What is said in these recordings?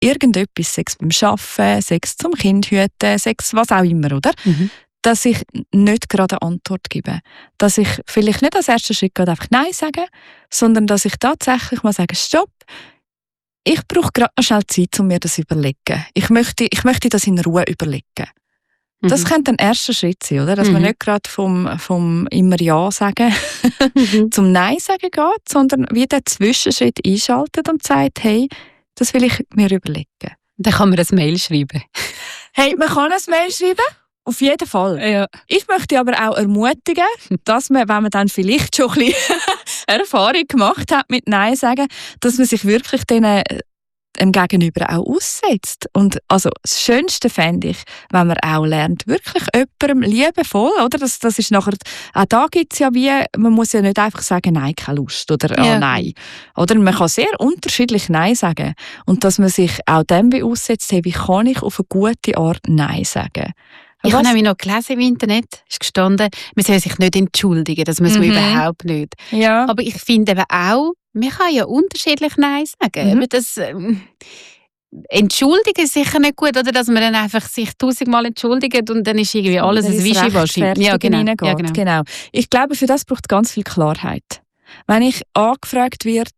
irgendetwas, Sex beim Arbeiten, Sex zum Kind hüten, Sex was auch immer, oder? Dass ich nicht gerade eine Antwort gebe. Dass ich vielleicht nicht als ersten Schritt gerade einfach Nein sage, sondern dass ich tatsächlich mal sage, stopp, ich brauche gerade noch schnell Zeit, um mir das zu überlegen. Ich möchte das in Ruhe überlegen. Das könnte ein erster Schritt sein, oder? Dass man nicht gerade vom immer Ja sagen zum Nein sagen geht, sondern wie den Zwischenschritt einschaltet und sagt, hey, das will ich mir überlegen. Dann kann man ein Mail schreiben. Hey, man kann ein Mail schreiben. Auf jeden Fall. Ja. Ich möchte aber auch ermutigen, dass man, wenn man dann vielleicht schon ein bisschen Erfahrung gemacht hat mit Nein sagen, dass man sich wirklich dem Gegenüber auch aussetzt. Und also das Schönste fände ich, wenn man auch lernt, wirklich jemandem liebevoll, oder? Das ist nachher, auch da gibt es ja wie, man muss ja nicht einfach sagen, nein, keine Lust, oder nein. Oder man kann sehr unterschiedlich Nein sagen. Und dass man sich auch dem aussetzt, hey, wie kann ich auf eine gute Art Nein sagen? Ich habe nämlich noch gelesen im Internet, ist gestanden, man soll sich nicht entschuldigen, das muss man überhaupt nicht. Ja. Aber ich finde eben auch, man kann ja unterschiedlich Nein sagen. Aber das Entschuldigen ist sicher nicht gut, oder dass man dann einfach sich 1000-mal entschuldigt und dann ist irgendwie alles ein Wischiwaschi. Ja, genau. Ich glaube, für das braucht es ganz viel Klarheit. Wenn ich angefragt werde,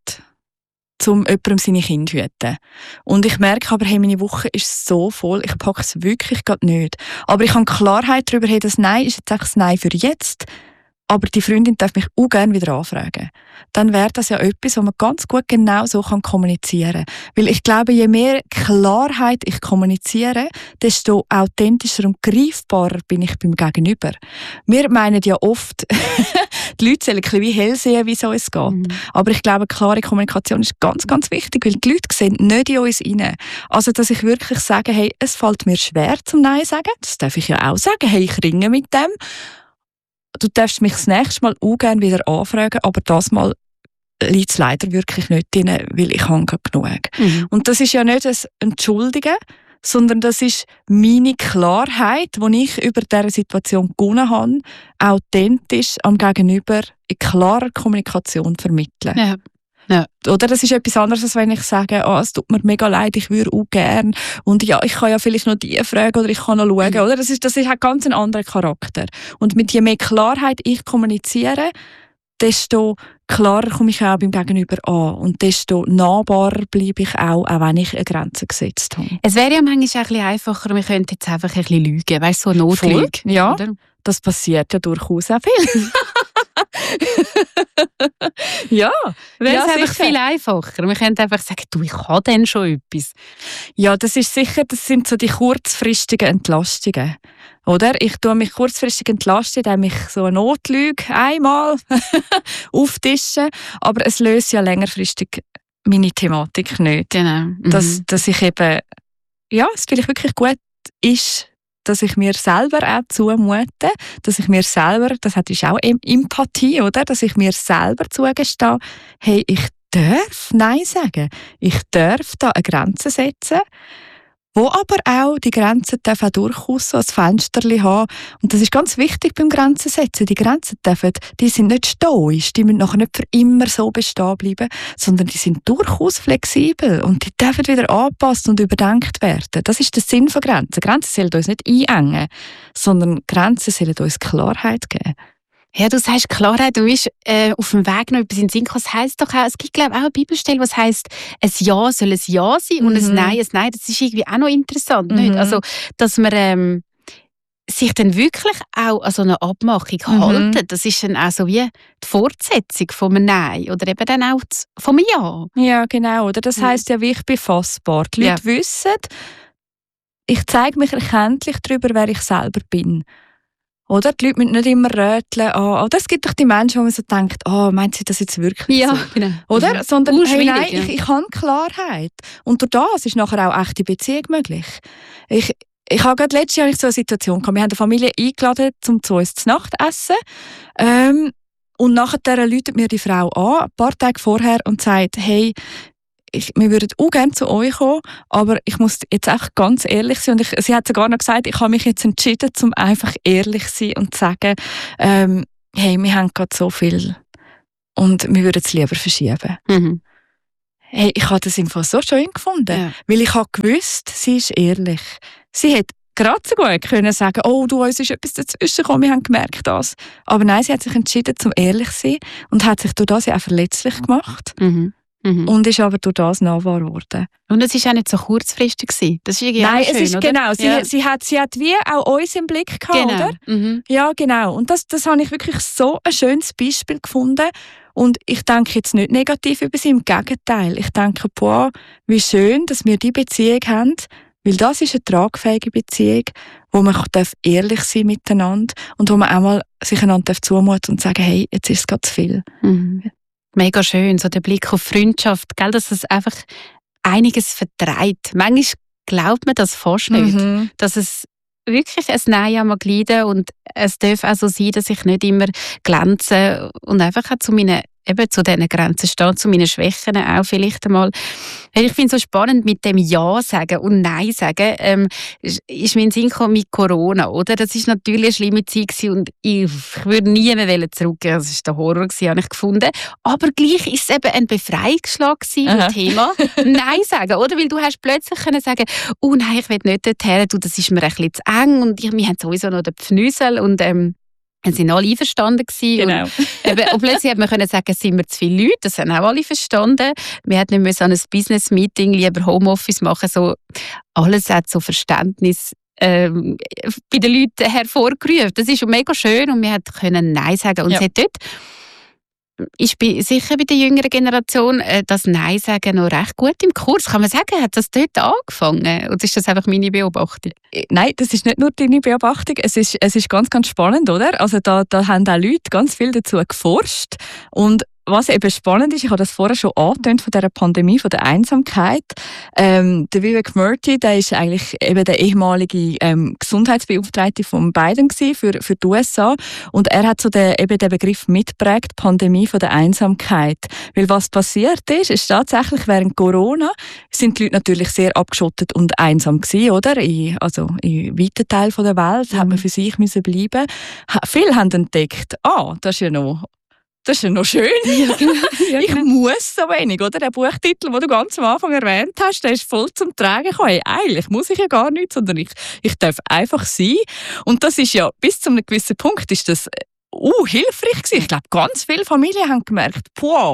um jemandem seine Kinder zu hüten. Und ich merke aber, hey, meine Woche ist so voll, ich packe es wirklich gerade nicht. Aber ich habe Klarheit darüber, hey, das Nein ist jetzt echt das Nein für jetzt, aber die Freundin darf mich auch gerne wieder anfragen. Dann wäre das ja etwas, was man ganz gut genau so kommunizieren kann. Weil ich glaube, je mehr Klarheit ich kommuniziere, desto authentischer und greifbarer bin ich beim Gegenüber. Wir meinen ja oft, die Leute sollen ein bisschen wie hell sehen, wie es uns geht. Aber ich glaube, klare Kommunikation ist ganz, ganz wichtig, weil die Leute sehen nicht in uns rein. Also, dass ich wirklich sage, hey, es fällt mir schwer zum Nein sagen. Das darf ich ja auch sagen. Hey, ich ringe mit dem. Du darfst mich das nächste Mal auch gerne wieder anfragen, aber das Mal liegt es leider wirklich nicht drin, weil ich habe genug. Und das ist ja nicht ein Entschuldigen, sondern das ist meine Klarheit, die ich über diese Situation gewonnen habe, authentisch am Gegenüber in klarer Kommunikation vermitteln. Ja. Ja. Oder das ist etwas anderes, als wenn ich sage, es tut mir mega leid, ich würde auch gerne und ja, ich kann ja vielleicht noch die fragen oder ich kann noch schauen. Oder? Das hat ganz einen anderen Charakter. Und mit je mehr Klarheit ich kommuniziere, desto klarer komme ich auch beim Gegenüber an und desto nahbarer bleibe ich auch wenn ich eine Grenze gesetzt habe. Es wäre ja manchmal auch ein bisschen einfacher, wir könnten jetzt einfach ein bisschen lügen, weißt du, so Notlüge. Ja, oder? Das passiert ja durchaus auch viel. Ja, wäre es einfach viel einfacher. Wir könnten einfach sagen, du, ich habe dann schon etwas. Ja, das sind so die kurzfristigen Entlastungen. Oder? Ich tue mich kurzfristig entlasten, indem ich so eine Notlüge einmal auftischen, aber es löst ja längerfristig meine Thematik nicht. Genau. Dass ich eben, ja, es vielleicht wirklich gut ist, dass ich mir selber auch zumute, dass ich mir selber, das ist auch Empathie, oder? Dass ich mir selber zugestehe, hey, ich darf Nein sagen. Ich darf da eine Grenze setzen, wo aber auch die Grenzen dürfen durchaus so ein Fensterchen haben. Und das ist ganz wichtig beim Grenzen setzen. Die Grenzen die sind nicht stoisch, die müssen nachher nicht für immer so bestehen bleiben, sondern die sind durchaus flexibel und die dürfen wieder angepasst und überdenkt werden. Das ist der Sinn von Grenzen. Grenzen sollen uns nicht einengen, sondern Grenzen sollen uns Klarheit geben. Ja, du sagst Klarheit, du bist auf dem Weg noch etwas in den Sinn gekommen. Das heisst doch auch, es gibt, glaube ich, auch eine Bibelstelle, was heisst, ein Ja soll ein Ja sein und ein Nein. Das ist irgendwie auch noch interessant, nicht? Also, dass man sich dann wirklich auch an so eine Abmachung halten, das ist dann auch so wie die Fortsetzung von einem Nein oder eben dann auch vom Ja. Ja, genau. Oder das heisst ja, wie ich bin fassbar. Die Leute wissen, ich zeige mich erkenntlich darüber, wer ich selber bin. Oder? Die Leute müssen nicht immer röteln. Oder es gibt doch die Menschen, wo man so denkt, meint sie das jetzt wirklich so? Genau. Oder? Sondern, hey, nein, ja. ich habe Klarheit. Und durch das ist nachher auch echte Beziehung möglich. Ich habe gerade letztes Jahr so eine Situation gehabt. Wir haben eine Familie eingeladen, um zu uns zu Nacht essen. Und nachher läutet mir die Frau an, ein paar Tage vorher, und sagt, hey, wir würden auch gerne zu euch kommen, aber ich muss jetzt echt ganz ehrlich sein. Und sie hat sogar noch gesagt, ich habe mich jetzt entschieden, um einfach ehrlich zu sein und zu sagen, hey, wir haben gerade so viel und wir würden es lieber verschieben. hey, ich habe das im Fall so schön gefunden, weil ich habe gewusst, sie ist ehrlich. Sie hat gerade so gut können sagen, oh, du, uns ist etwas dazwischen gekommen, wir haben gemerkt das. Aber nein, sie hat sich entschieden, zum ehrlich zu sein und hat sich durch das ja auch verletzlich gemacht. Und ist aber durch das nahbar geworden. Und es war auch nicht so kurzfristig gewesen. Das ist irgendwie Nein, schön, es ist oder? genau. Sie hat wie auch uns im Blick gehabt, oder? Ja, genau. Und das habe ich wirklich so ein schönes Beispiel gefunden. Und ich denke jetzt nicht negativ über sie, im Gegenteil. Ich denke, boah, wie schön, dass wir diese Beziehung haben. Weil das ist eine tragfähige Beziehung, wo man ehrlich sein miteinander und wo man auch mal sich einander zumuten und sagen, hey, jetzt ist es gerade zu viel. Mega schön, so der Blick auf Freundschaft, gell, dass es einfach einiges vertreibt. Manchmal glaubt man das fast nicht, dass es wirklich ein Nein einmal gleiten und es darf auch so sein, dass ich nicht immer glänze und einfach auch zu diesen Grenzen stehe, zu meinen Schwächen auch vielleicht einmal. Ich finde es so spannend mit dem Ja sagen und Nein sagen. Ist mir in den Sinn gekommen mit Corona, oder? Das ist natürlich eine schlimme Zeit gewesen und ich würde nie mehr zurückgehen. Das war der Horror gewesen, habe ich gefunden. Aber gleich ist es eben ein Befreiungsschlag gewesen, das Thema Nein sagen, oder? Weil du hast plötzlich können sagen, oh nein, ich will nicht dorthin, das ist mir ein bisschen zu eng und wir haben sowieso noch den Pfnüsel und wir sind alle einverstanden gewesen. Genau. Und plötzlich hat man können sagen, es sind wir zu viele Leute. Das haben auch alle verstanden. Wir hätten nicht an ein Business-Meeting lieber Homeoffice machen. So, alles hat so Verständnis bei den Leuten hervorgerufen. Das ist schon mega schön und wir können Nein sagen. Und es hat dort, ich bin sicher bei der jüngeren Generation, das Nein sagen noch recht gut im Kurs. Kann man sagen, hat das dort angefangen? Oder ist das einfach meine Beobachtung? Nein, das ist nicht nur deine Beobachtung. Es ist ganz, ganz spannend, oder? Also da haben auch Leute ganz viel dazu geforscht. Und was eben spannend ist, ich habe das vorher schon angetönt von dieser Pandemie, von der Einsamkeit. Der Vivek Murthy, der ist eigentlich eben der ehemalige Gesundheitsbeauftragte von Biden für die USA. Und er hat so den Begriff mitgeprägt, Pandemie von der Einsamkeit. Weil was passiert ist tatsächlich während Corona sind die Leute natürlich sehr abgeschottet und einsam gewesen, oder? In weiten Teilen der Welt hat man für sich müssen bleiben. Viele haben entdeckt, das ist ja noch schön. Ja, genau. Ich muss so wenig, oder? Der Buchtitel, den du ganz am Anfang erwähnt hast, der ist voll zum Tragen gekommen. Hey, eigentlich muss ich ja gar nichts, sondern ich darf einfach sein. Und das ist ja, bis zu einem gewissen Punkt ist das hilfreich gewesen. Ich glaube, ganz viele Familien haben gemerkt,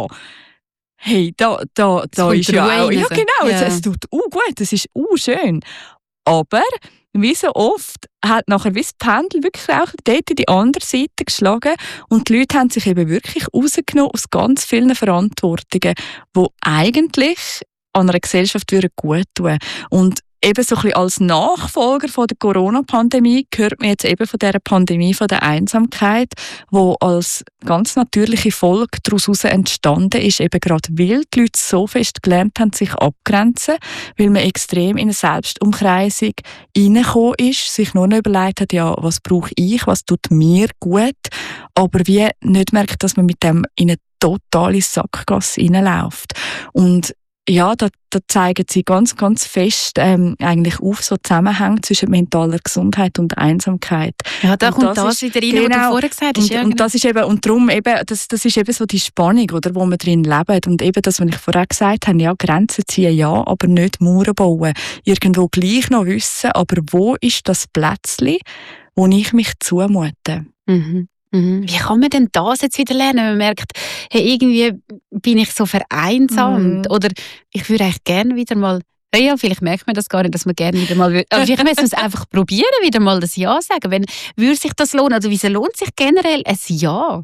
hey, da ist ja auch... Ja, genau, es tut gut, es ist schön. Aber wie so oft hat nachher wie das Pendel wirklich auch dort in die andere Seite geschlagen und die Leute haben sich eben wirklich rausgenommen aus ganz vielen Verantwortungen, die eigentlich an einer Gesellschaft gut tun. Und eben so ein bisschen als Nachfolger von der Corona-Pandemie hört man jetzt eben von dieser Pandemie von der Einsamkeit, wo als ganz natürliche Folge daraus entstanden ist, eben gerade weil die Leute so fest gelernt haben, sich abgrenzen, weil man extrem in eine Selbstumkreisung reingekommen ist, sich nur noch überlegt hat, ja, was brauche ich, was tut mir gut, aber wie nicht merkt, dass man mit dem in eine totale Sackgasse reinläuft. Und ja, da zeigen sie ganz, ganz fest eigentlich auf so Zusammenhänge zwischen mentaler Gesundheit und Einsamkeit. Ja, da kommt das wieder rein, was du vorher gesagt hast. Und das ist eben, und darum eben, das ist eben so die Spannung, oder, wo wir drin leben. Und eben das, was ich vorher gesagt habe, ja, Grenzen ziehen, ja, aber nicht Mauern bauen. Irgendwo gleich noch wissen, aber wo ist das Plätzchen, wo ich mich zumute? Wie kann man denn das jetzt wieder lernen? Man merkt, hey, irgendwie bin ich so vereinsamt. Oder ich würde eigentlich gerne wieder mal, ja, vielleicht merkt man das gar nicht, dass man gerne wieder mal, aber vielleicht müssen wir es einfach probieren, wieder mal das Ja sagen. Würde sich das lohnen? Also wieso lohnt sich generell ein Ja?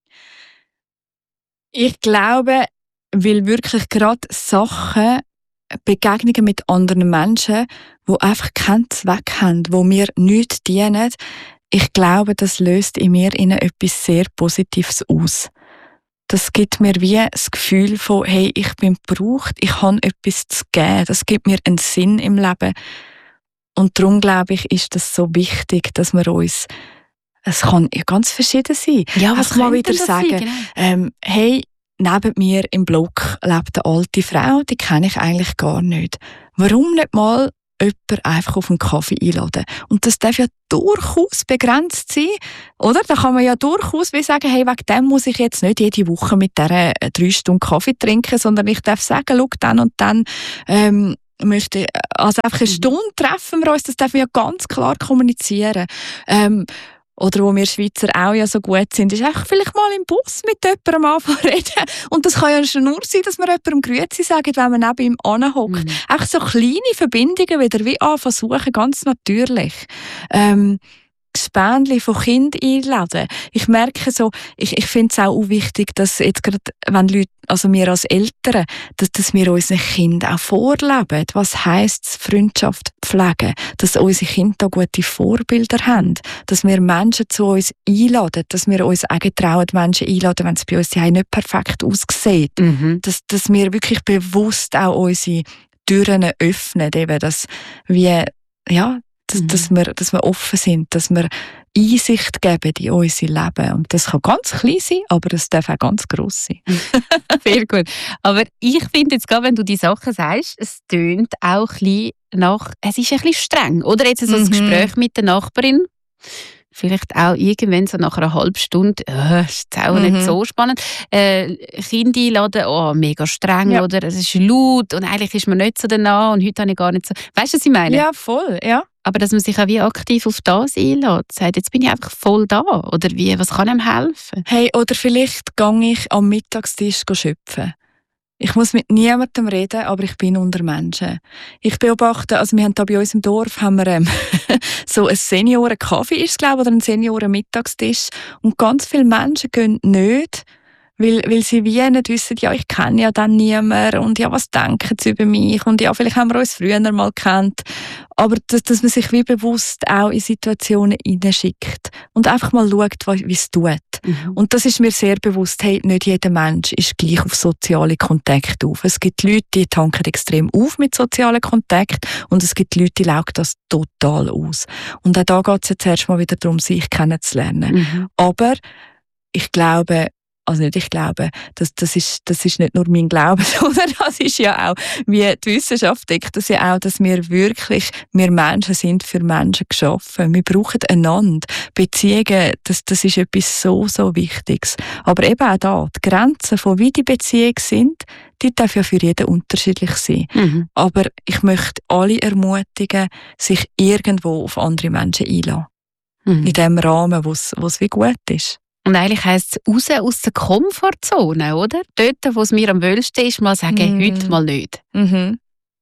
Ich glaube, weil wirklich gerade Sachen, Begegnungen mit anderen Menschen, die einfach keinen Zweck haben, die mir nichts dienen, ich glaube, das löst in mir etwas sehr Positives aus. Das gibt mir wie das Gefühl von, hey, ich bin gebraucht, ich habe etwas zu geben. Das gibt mir einen Sinn im Leben. Und darum, glaube ich, ist das so wichtig, dass wir uns, es kann ganz verschieden sein. Ja, was kann man wieder das sagen? Sein, genau. Hey, neben mir im Block lebt eine alte Frau, die kenne ich eigentlich gar nicht. Warum nicht mal jemanden einfach auf einen Kaffee einladen. Und das darf ja durchaus begrenzt sein, oder? Da kann man ja durchaus wie sagen, hey, wegen dem muss ich jetzt nicht jede Woche mit dieser 3 Stunden Kaffee trinken, sondern ich darf sagen, schau, dann und dann möchte, also einfach eine Stunde treffen wir uns, das dürfen wir ja ganz klar kommunizieren. Oder wo wir Schweizer auch ja so gut sind, ist einfach vielleicht mal im Bus mit jemandem anfangen reden. Und das kann ja schon nur sein, dass wir jemandem Grüezi sagen, wenn man neben ihm anhockt. Einfach so kleine Verbindungen wieder wie versuchen, ganz natürlich. Gespendli von Kindern einladen. Ich merke so, ich finde es auch wichtig, dass jetzt gerade, wenn Leute, also wir als Eltern, dass wir unseren Kindern auch vorleben. Was heisst es, Freundschaft pflegen? Dass unsere Kinder da gute Vorbilder haben. Dass wir Menschen zu uns einladen. Dass wir uns auch trauen, Menschen einladen, wenn es bei uns nicht perfekt aussieht. Dass wir wirklich bewusst auch unsere Türen öffnen. Eben, dass wir, ja, dass wir offen sind, dass wir Einsicht geben in unser Leben. Und das kann ganz klein sein, aber es darf auch ganz gross sein. Sehr gut. Aber ich finde jetzt gerade, wenn du die Sachen sagst, es tönt auch ein bisschen nach, es ist ein bisschen streng. Oder jetzt so ein Gespräch mit der Nachbarin, vielleicht auch irgendwann so nach einer halben Stunde, ist auch nicht so spannend. Kinder einladen, mega streng, oder? Es ist laut und eigentlich ist man nicht so nah und heute habe ich gar nicht so... Weißt du, was ich meine? Ja, voll, ja. Aber dass man sich auch wie aktiv auf das einlädt, sagt, jetzt bin ich einfach voll da. Oder wie, was kann einem helfen? Hey, oder vielleicht gehe ich am Mittagstisch schöpfen. Ich muss mit niemandem reden, aber ich bin unter Menschen. Ich beobachte, also wir haben da bei uns im Dorf haben wir, so ein Senioren-Kaffee, ist es, glaube ich, oder ein Senioren-Mittagstisch. Und ganz viele Menschen gehen nicht, weil sie wie nicht wissen, ja, ich kenne ja dann niemanden und ja, was denken sie über mich und ja, vielleicht haben wir uns früher mal gekannt. Aber dass man sich wie bewusst auch in Situationen hineinschickt und einfach mal schaut, wie es tut. Und das ist mir sehr bewusst, hey, nicht jeder Mensch ist gleich auf soziale Kontakte auf. Es gibt Leute, die tanken extrem auf mit sozialen Kontakten und es gibt Leute, die laufen das total aus. Und auch da geht es jetzt erst mal wieder darum, sich kennenzulernen. Aber ich glaube, das ist nicht nur mein Glaube, sondern das ist ja auch, wie die Wissenschaft deckt das ja auch, dass wir Menschen sind für Menschen geschaffen. Wir brauchen einander. Beziehungen, das ist etwas so, so Wichtiges. Aber eben auch da, die Grenzen von wie die Beziehungen sind, die dürfen ja für jeden unterschiedlich sein. Aber ich möchte alle ermutigen, sich irgendwo auf andere Menschen einzulassen. In dem Rahmen, wo es wie gut ist. Und eigentlich heisst es raus aus der Komfortzone, oder? Dort, wo es mir am wohlsten ist, mal sagen, heute mal nicht. Macht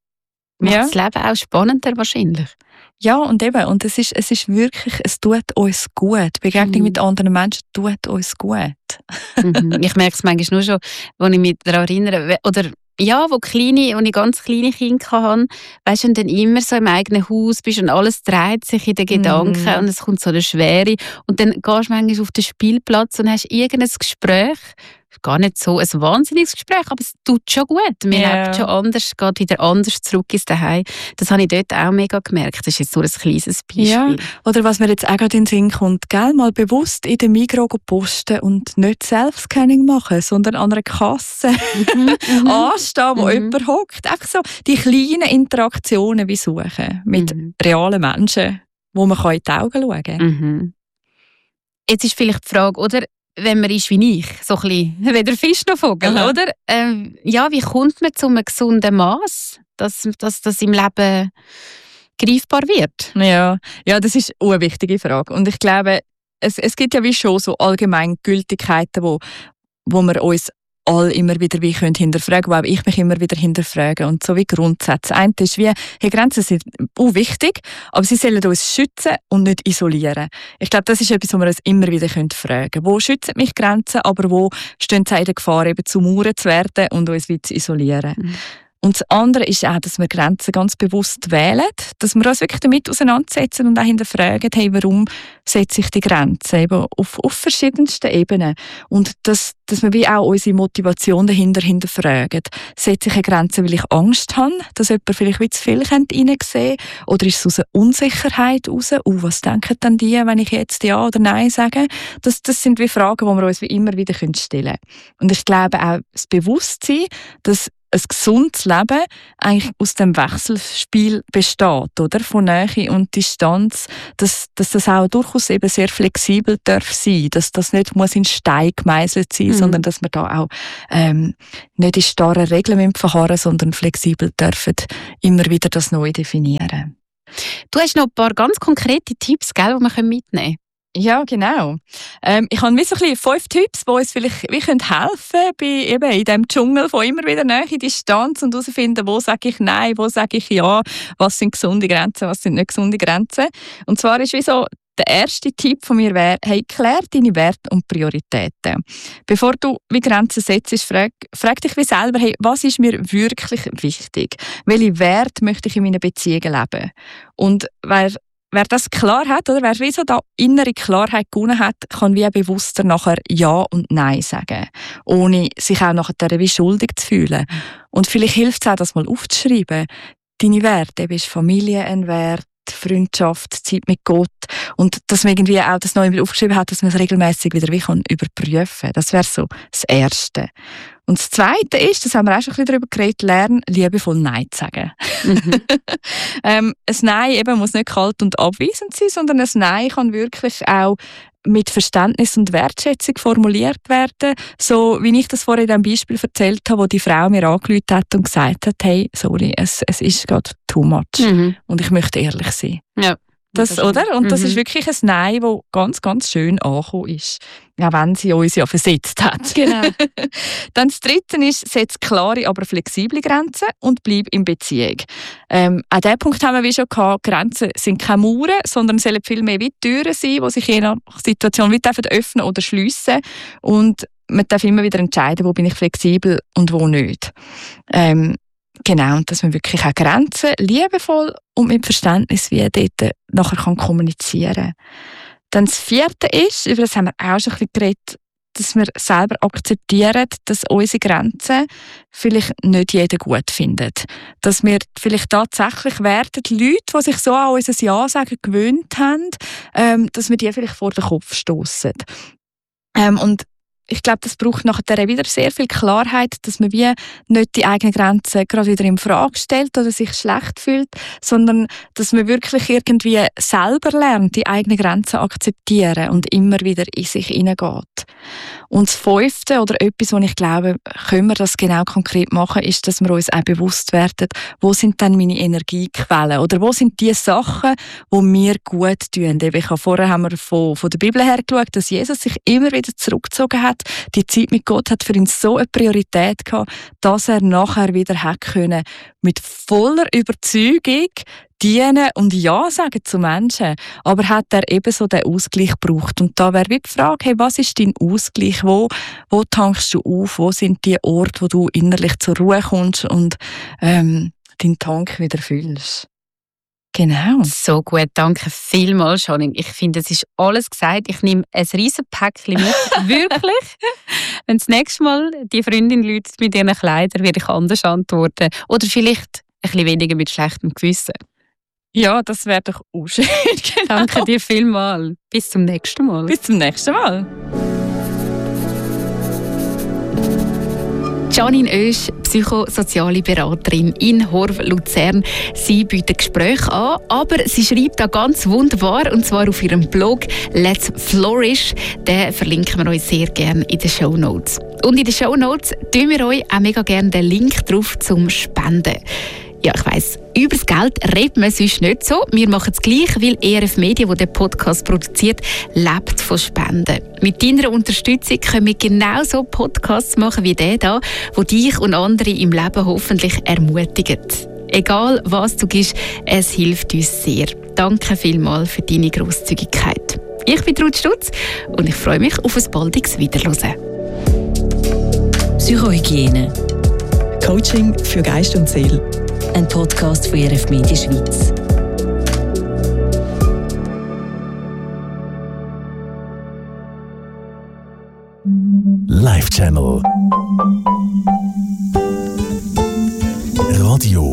das Leben auch spannender wahrscheinlich. Ja, und eben, und es ist wirklich, es tut uns gut. Begegnung mit anderen Menschen tut uns gut. Ich merke es manchmal nur schon, wenn ich mich daran erinnere, oder ja, wo ich ganz kleine Kinder hatte, weisst du, und dann immer so im eigenen Haus bist und alles dreht sich in den Gedanken und es kommt so eine Schwere. Und dann gehst du manchmal auf den Spielplatz und hast irgendein Gespräch, gar nicht so ein wahnsinniges Gespräch, aber es tut schon gut. Man lebt schon anders, geht wieder anders zurück ins Zuhause. Das habe ich dort auch mega gemerkt. Das ist jetzt nur ein kleines Beispiel. Ja. Oder was mir jetzt auch gerade in den Sinn kommt, gell, mal bewusst in den Migros posten und nicht Self-Scanning machen, sondern an einer Kasse anstehen, wo jemand hockt. Einfach so die kleinen Interaktionen wie suchen mit realen Menschen, wo man in die Augen schauen kann. Jetzt ist vielleicht die Frage, oder? Wenn man ist wie ich, so ein bisschen wie der Fisch noch Vogel, oder? Wie kommt man zu einem gesunden Maß, dass das im Leben greifbar wird? Ja, das ist eine wichtige Frage. Und ich glaube, es gibt ja wie schon so Allgemeingültigkeiten, wo wir uns alle immer wieder wie können hinterfragen, wo auch ich mich immer wieder hinterfrage. Und so wie Grundsätze. Eins ist wie, hey, Grenzen sind auch wichtig, aber sie sollen uns schützen und nicht isolieren. Ich glaube, das ist etwas, wo wir uns immer wieder fragen können. Wo schützen mich Grenzen, aber wo stehen sie in der Gefahr, eben zu Mauern zu werden und uns wie zu isolieren? Und das andere ist auch, dass wir Grenzen ganz bewusst wählen, dass wir uns wirklich damit auseinandersetzen und auch hinterfragen, hey, warum setze ich die Grenzen eben auf verschiedensten Ebenen. Und dass wir wie auch unsere Motivation dahinter hinterfragen. Setze ich eine Grenze, weil ich Angst habe, dass jemand vielleicht wie zu viel reinsehen könnte? Oder ist es aus einer Unsicherheit heraus? Was denken dann die, wenn ich jetzt Ja oder Nein sage? Das sind wie Fragen, die wir uns wie immer wieder stellen können. Und ich glaube auch das Bewusstsein, dass ein gesundes Leben eigentlich aus dem Wechselspiel besteht, oder? Von Nähe und Distanz, dass das auch durchaus eben sehr flexibel darf sein, dass das nicht muss in Stein gemeißelt sein, sondern dass wir da auch nicht in starren Regeln verharren, sondern flexibel dürfen immer wieder das neu definieren. Du hast noch ein paar ganz konkrete Tipps, gell, die wir mitnehmen können. Ja, genau. Ich habe so 5 Tipps, die uns vielleicht helfen können, eben in diesem Dschungel von immer wieder Nähe, Distanz und herausfinden, wo sage ich Nein, wo sage ich Ja, was sind gesunde Grenzen, was sind nicht gesunde Grenzen. Und zwar ist wie so, der erste Tipp von mir wäre, hey, klär deine Werte und Prioritäten. Bevor du wie Grenzen setzt, frag dich wie selber, hey, was ist mir wirklich wichtig? Welche Werte möchte ich in meinen Beziehungen leben? Und wer das klar hat, oder wer wie so da innere Klarheit gewonnen hat, kann wie bewusster nachher Ja und Nein sagen, ohne sich auch nachher wie schuldig zu fühlen. Und vielleicht hilft es auch, das mal aufzuschreiben. Deine Werte, bist Familie ein Wert, Freundschaft, Zeit mit Gott und dass man irgendwie auch das Neue aufgeschrieben hat, dass man es regelmäßig wieder wie kann überprüfen. Das wäre so das Erste. Und das Zweite ist, das haben wir auch schon ein bisschen darüber geredet, lernen, liebevoll Nein zu sagen. Ein Nein eben muss nicht kalt und abweisend sein, sondern ein Nein kann wirklich auch mit Verständnis und Wertschätzung formuliert werden. So wie ich das vorhin in diesem Beispiel erzählt habe, wo die Frau mir angerufen hat und gesagt hat, hey, sorry, es ist gerade too much. Und ich möchte ehrlich sein. Ja. Das, oder? Und das ist wirklich ein Nein, das ganz, ganz schön angekommen ist. Auch wenn sie uns ja versetzt hat. Genau. Dann das Dritte ist, setz klare, aber flexible Grenzen und bleib in Beziehung. An diesem Punkt haben wir wie schon gehabt, Grenzen sind keine Mauern, sondern sollen viel mehr wie Türen sein, die sich je nach Situation wie öffnen oder schliessen. Und man darf immer wieder entscheiden, wo bin ich flexibel und wo nicht. Genau, und dass man wirklich auch Grenzen liebevoll und mit Verständnis wie dort nachher kann kommunizieren kann. Dann das Vierte ist, über das haben wir auch schon ein bisschen geredet, dass wir selber akzeptieren, dass unsere Grenzen vielleicht nicht jeder gut findet. Dass wir vielleicht tatsächlich werden, die Leute, die sich so an unser Ja sagen gewöhnt haben, dass wir die vielleicht vor den Kopf stossen. Und ich glaube, das braucht nachher wieder sehr viel Klarheit, dass man wie nicht die eigenen Grenzen gerade wieder in Frage stellt oder sich schlecht fühlt, sondern dass man wirklich irgendwie selber lernt, die eigenen Grenzen akzeptieren und immer wieder in sich hineingeht. Und das Fünfte oder etwas, was ich glaube, können wir das genau konkret machen, ist, dass wir uns auch bewusst werden, wo sind denn meine Energiequellen oder wo sind die Sachen, die mir gut tun. Vorher haben wir von der Bibel her geschaut, dass Jesus sich immer wieder zurückgezogen hat. Die Zeit mit Gott hat für ihn so eine Priorität gehabt, dass er nachher wieder hat können, mit voller Überzeugung dienen und Ja sagen zu Menschen. Aber hat er eben so den Ausgleich gebraucht? Und da wäre wie die Frage, hey, was ist dein Ausgleich? Wo tankst du auf? Wo sind die Orte, wo du innerlich zur Ruhe kommst und deinen Tank wieder füllst? Genau. So gut, danke vielmals, Janine. Ich finde, es ist alles gesagt. Ich nehme ein riesen Päckchen mit. Wirklich. Wenn das nächste Mal die Freundin läutet mit ihren Kleidern, werde ich anders antworten. Oder vielleicht ein bisschen weniger mit schlechtem Gewissen. Ja, das wäre doch auch schön. Genau. Danke dir vielmals. Bis zum nächsten Mal. Bis zum nächsten Mal. Janine Oesch, psychosoziale Beraterin in Horv, Luzern. Sie bietet Gespräche an, aber sie schreibt auch ganz wunderbar, und zwar auf ihrem Blog «Let's Flourish». Den verlinken wir euch sehr gerne in den Shownotes. Und in den Shownotes tun wir euch auch mega gerne den Link drauf zum Spenden. Ja, ich weiss, über das Geld redet man sonst nicht so. Wir machen es gleich, weil ERF Media, die den Podcast produziert, lebt von Spenden. Mit deiner Unterstützung können wir genauso Podcasts machen wie der hier, der dich und andere im Leben hoffentlich ermutigt. Egal, was du gibst, es hilft uns sehr. Danke vielmals für deine Grosszügigkeit. Ich bin Ruth Stutz und ich freue mich auf ein baldiges Wiederhören. Psychohygiene. Coaching für Geist und Seele. Ein Podcast von ERF Media Schweiz. Live Channel. Radio